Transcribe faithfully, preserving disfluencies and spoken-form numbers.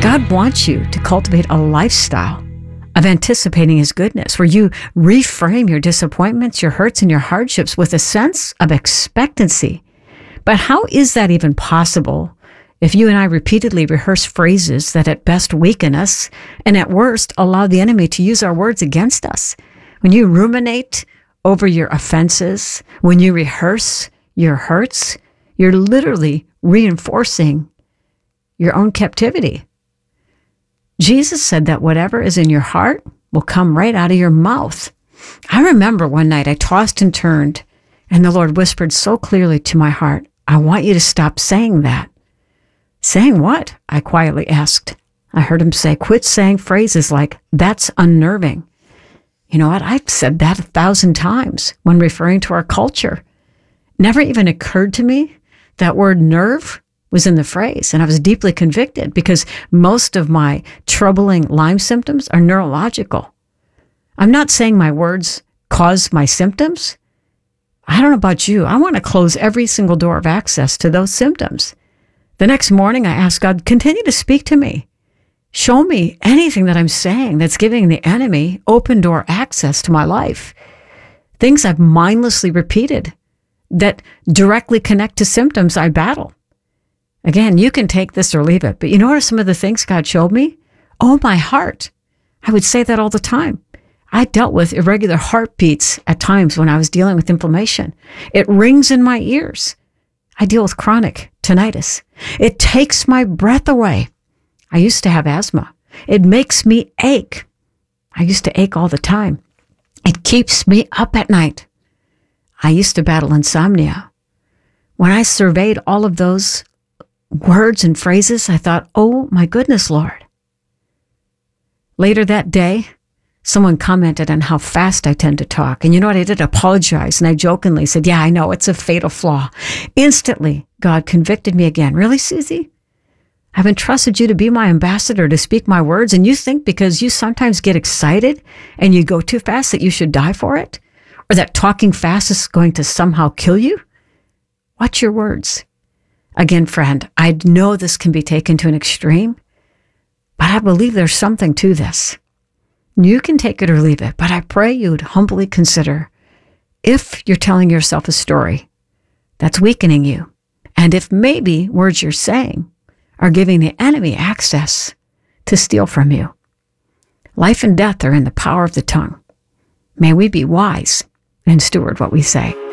God wants you to cultivate a lifestyle of anticipating His goodness, where you reframe your disappointments, your hurts, and your hardships with a sense of expectancy. But how is that even possible if you and I repeatedly rehearse phrases that at best weaken us and at worst allow the enemy to use our words against us? When you ruminate over your offenses, when you rehearse your hurts, you're literally reinforcing your own captivity. Jesus said that whatever is in your heart will come right out of your mouth. I remember one night I tossed and turned, and the Lord whispered so clearly to my heart, I want you to stop saying that. Saying what? I quietly asked. I heard Him say, quit saying phrases like, that's unnerving. You know what? I've said that a thousand times when referring to our culture. Never even occurred to me that word nerve was in the phrase, and I was deeply convicted because most of my troubling Lyme symptoms are neurological. I'm not saying my words cause my symptoms. I don't know about you. I want to close every single door of access to those symptoms. The next morning, I asked God, continue to speak to me. Show me anything that I'm saying that's giving the enemy open door access to my life. Things I've mindlessly repeated that directly connect to symptoms I battle. Again, you can take this or leave it, but you know what are some of the things God showed me? Oh, my heart. I would say that all the time. I dealt with irregular heartbeats at times when I was dealing with inflammation. It rings in my ears. I deal with chronic tinnitus. It takes my breath away. I used to have asthma. It makes me ache. I used to ache all the time. It keeps me up at night. I used to battle insomnia. When I surveyed all of those words and phrases, I thought, oh my goodness, Lord. Later that day, someone commented on how fast I tend to talk. And you know what? I did apologize. And I jokingly said, yeah, I know, it's a fatal flaw. Instantly, God convicted me again. Really, Susie? I've entrusted you to be my ambassador, to speak my words. And you think because you sometimes get excited and you go too fast that you should die for it? Or that talking fast is going to somehow kill you? Watch your words. Again, friend, I know this can be taken to an extreme, but I believe there's something to this. You can take it or leave it, but I pray you'd humbly consider if you're telling yourself a story that's weakening you, and if maybe words you're saying are giving the enemy access to steal from you. Life and death are in the power of the tongue. May we be wise and steward what we say.